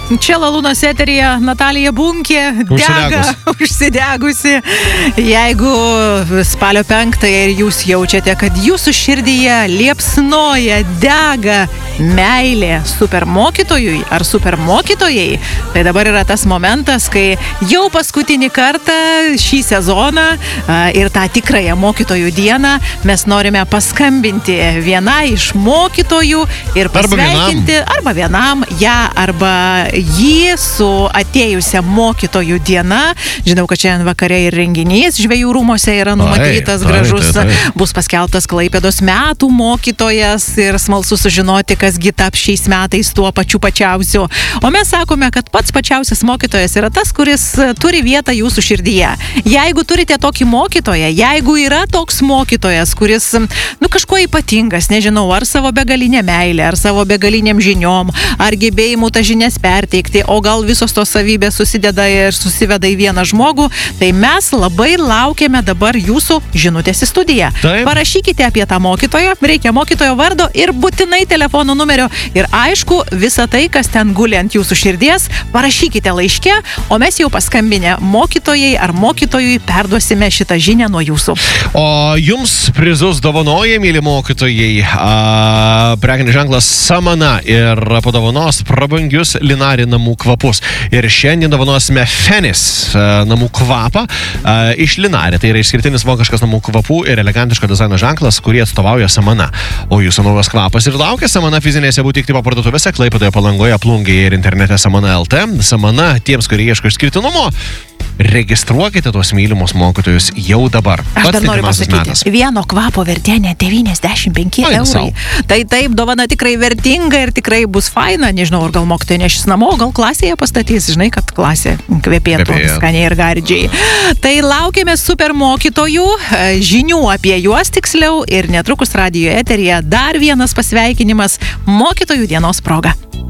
Čia Lalūnos eteryje Natalija Bunkė, užsidegusi. Jeigu spalio 5-ąją ir jūs jaučiate, kad jūsų širdyje liepsnoja, dega meilė supermokytojui ar supermokytojai, tai dabar yra tas momentas, kai jau paskutinį kartą šį sezoną ir tą tikrąją mokytojų dieną mes norime paskambinti vienai iš mokytojų ir pasveikinti arba vienam ją arba jį su atėjusia mokytojų diena. Žinau, kad šiandien vakare ir renginys Žvejų rūmose yra numatytas gražus. Bus paskelbtas Klaipėdos metų mokytojas ir smalsu sužinoti, kasgi taps šiais metais tuo pačiausiu. O mes sakome, kad pats pačiausias mokytojas yra tas, kuris turi vietą jūsų širdyje. Jeigu turite tokį mokytoją, jeigu yra toks mokytojas, kuris, kažkuo ypatingas, nežinau, ar savo begalinė meilė, ar savo begaliniam žiniom, ar gebėjimu tą žinias perteikti, o gal visos tos savybės susideda ir susiveda į vieną žmogų, tai mes labai laukiame dabar jūsų žinutės į studiją. Taip. Parašykite apie tą mokytoją, reikia mokytojo vardo ir būtinai telefono numerio. Ir aišku, visa tai, kas ten guli ant jūsų širdies, parašykite laiške, o mes jau paskambinę mokytojai ar mokytojui perduosime šitą žinią nuo jūsų. O jums prizus dovanoja, myli mokytojai, prekinis ženklas Samana ir padovanos prabangius Linari namų kvapus. Ir šiandien dovanosime Fenis namų kvapą iš Linari. Tai yra išskirtinis vokiškas namų kvapų ir elegantiško dizaino ženklas, kurį atstovauja Samana. O jūsų naujas kvapas ir laukia Samana fizinėse butiktyvo parduotuvėse, Klaipėdoje, Palangoje, Plungėje ir internete Samana LT. Samana tiems, kurie ieško išskirtinumo, registruokite tuos mylimus mokytojus jau dabar. Aš dar noriu pasakyti, vieno kvapo vertė net 95 eurai. Tai taip, dovana tikrai vertinga ir tikrai bus faina. Nežinau, ar gal mokytojai nešis namo, gal klasėje pastatys, žinai, kad klasė kvepėtų skaniai ir gardžiai. Tai laukiame super mokytojų, žinių apie juos tiksliau ir netrukus radijo eteryje dar vienas pasveikinimas mokytojų dienos proga.